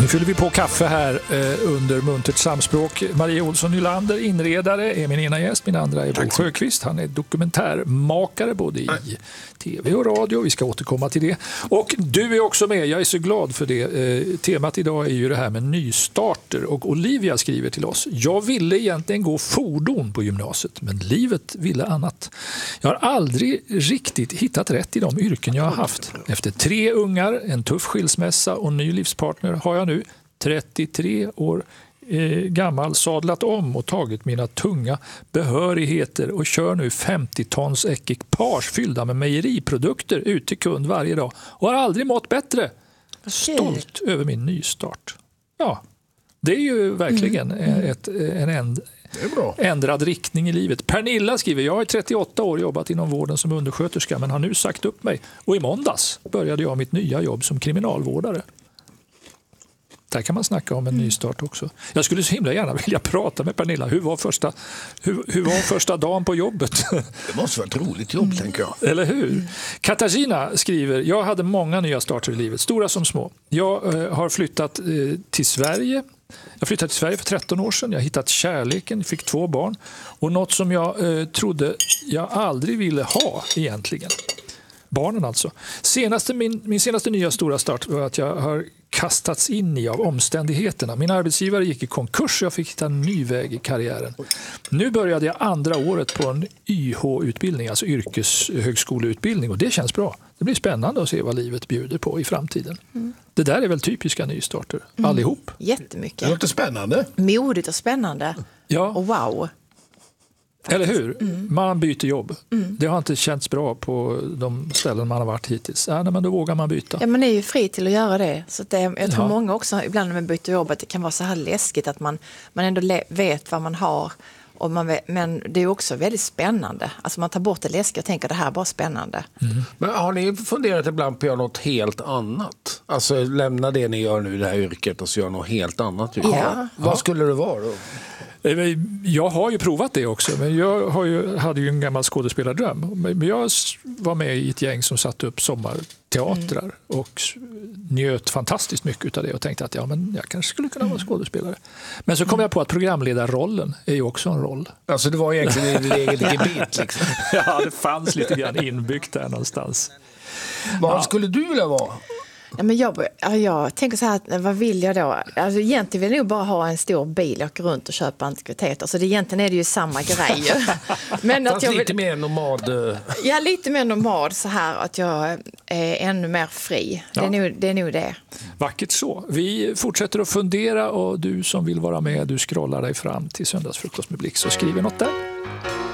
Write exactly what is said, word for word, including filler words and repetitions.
fyller vi på kaffe här eh, under muntert samspråk. Maria Olsson Nylander, inredare, är min ena gäst. Min andra är Bo Sjöqvist. Han är dokumentärmakare både i tv och radio. Vi ska återkomma till det. Och du är också med. Jag är så glad för det. Eh, temat idag är ju det här med nystarter. Och Olivia skriver till oss. Jag ville egentligen gå fordon på gymnasiet, men livet ville annat. Jag har aldrig riktigt hittat rätt i de yrken jag har haft. Efter tre ungar, en tuff skilsmässa och ny livspartner har jag nu trettiotre år eh, gammal sadlat om och tagit mina tunga behörigheter och kör nu femtio tons ekipage fyllda med mejeriprodukter ut till kund varje dag och har aldrig mått bättre. Stolt över min nystart. Ja, det är ju verkligen mm. ett, en änd, ändrad riktning i livet. Pernilla skriver, jag har i trettioåtta år jobbat inom vården som undersköterska men har nu sagt upp mig. Och i måndags började jag mitt nya jobb som kriminalvårdare. Där kan man snacka om en mm. nystart också. Jag skulle så himla gärna vilja prata med Pernilla. Hur var första, hur, hur var första dagen på jobbet? Det måste vara ett roligt jobb, mm. tänker jag. Eller hur? Mm. Katarina skriver, jag hade många nya starter i livet, stora som små. Jag eh, har flyttat eh, till Sverige. Jag flyttade till Sverige för tretton år sedan. Jag har hittat kärleken, fick två barn. Och något som jag eh, trodde jag aldrig ville ha egentligen. Barnen alltså. Senaste, min, min senaste nya stora start var att jag har kastats in i av omständigheterna. Min arbetsgivare gick i konkurs och jag fick hitta en ny väg i karriären. Nu började jag andra året på en Y H-utbildning, alltså yrkeshögskoleutbildning, och det känns bra. Det blir spännande att se vad livet bjuder på i framtiden. Mm. Det där är väl typiska nystarter, mm. allihop. Jättemycket. Det låter spännande. Modigt och spännande. Ja. Och wow. Eller hur? Mm. Man byter jobb. Mm. Det har inte känts bra på de ställen man har varit hittills. Ja, men då vågar man byta. Ja, man är ju fri till att göra det. Så det, jag tror ja. många också, ibland när man byter jobb, att det kan vara så här läskigt att man, man ändå le- vet vad man har. Och man vet, men det är också väldigt spännande. Alltså man tar bort det läskiga och tänker det här är bara spännande. Mm. Men har ni funderat ibland på att göra något helt annat? Alltså lämna det ni gör nu i det här yrket och så göra något helt annat? Ja. Ja. Vad skulle det vara då? Jag har ju provat det också, men jag har ju, hade ju en gammal skådespelardröm. Men jag var med i ett gäng som satte upp sommarteatrar mm. och njöt fantastiskt mycket av det och tänkte att ja, men jag kanske skulle kunna vara skådespelare. Men så kom mm. jag på att programledarrollen är ju också en roll. Alltså det var egentligen i eget gebit liksom. Ja, det fanns lite grann inbyggt där någonstans. Vad ja. skulle du vilja vara? Ja, men jag, jag tänker så här, vad vill jag då? Alltså, egentligen vill jag nog bara ha en stor bil och åka runt och köpa antikviteter. Så det, egentligen är det ju samma grej. Men att jag vill, lite mer nomad. Ja, lite mer nomad så här att jag är ännu mer fri. Ja. Det, är nog, det är nog det. Vackert så. Vi fortsätter att fundera och du som vill vara med, du scrollar dig fram till Söndagsfrukost med Blix och skriver något där.